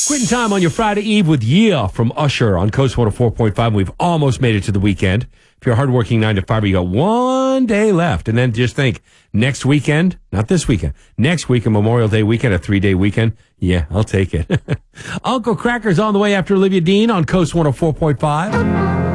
Quitting time on your Friday Eve with Yeah from Usher on Coast 104.5. We've almost made it to the weekend. If you're a hardworking 9 to 5, you got one day left. And then just think, next weekend, not this weekend, next weekend, Memorial Day weekend, a 3-day weekend. Yeah, I'll take it. Uncle Cracker's on the way after Olivia Dean on Coast 104.5.